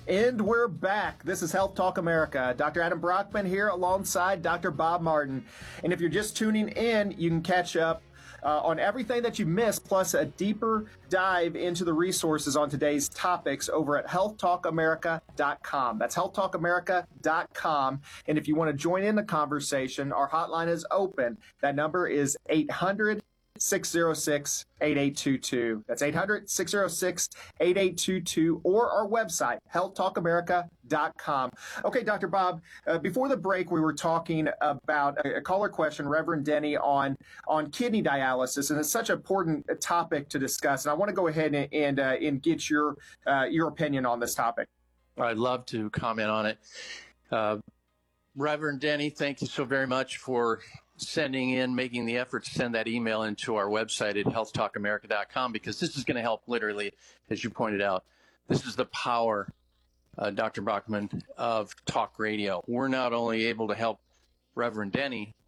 And we're back. This is Health Talk America. Dr. Adam Brockman here alongside Dr. Bob Martin. And if you're just tuning in, you can catch up on everything that you missed, plus a deeper dive into the resources on today's topics over at healthtalkamerica.com. That's healthtalkamerica.com. And if you want to join in the conversation, our hotline is open. That number is 800-606-8822. That's 800-606-8822, or our website, healthtalkamerica.com. Okay, Dr. Bob, before the break, we were talking about a caller question, Reverend Denny, on kidney dialysis, and it's such an important topic to discuss. And I want to go ahead and get your opinion on this topic. I'd love to comment on it. Reverend Denny, thank you so very much for making the effort to send that email into our website at healthtalkamerica.com, because this is going to help literally, as you pointed out. This is the power, Dr. Brockman, of talk radio. We're not only able to help Reverend Denny